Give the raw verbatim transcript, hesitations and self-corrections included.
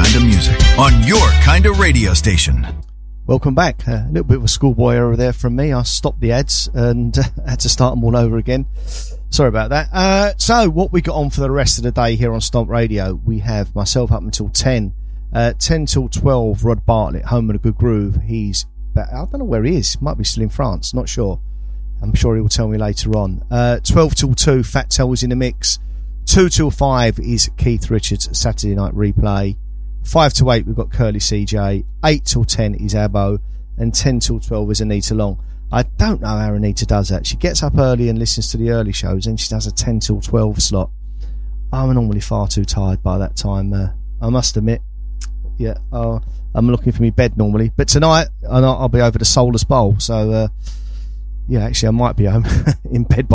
kind of music on your kind of radio station. Welcome back. Uh, a little bit of a schoolboy error there from me. I stopped the ads and uh, had to start them all over again. Sorry about that. Uh, so what we got on for the rest of the day here on Stomp Radio, we have myself up until ten. Uh, ten till twelve, Rod Bartlett, Home in a Good Groove. He's, I don't know where he is. Might be still in France. Not sure. I'm sure he will tell me later on. Uh, twelve till two, Fat Tel was in the mix. two till five is Keith Richards' Saturday Night Replay. five to eight, we've got Curly C J. eight till ten is Abbo. And ten till twelve is Anita Long. I don't know how Anita does that. She gets up early and listens to the early shows, and she does a ten till twelve slot. I'm normally far too tired by that time, uh, I must admit. Yeah, uh, I'm looking for my bed normally. But tonight, I'll, I'll be over to Solus Bowl. So, uh, yeah, actually, I might be home in bed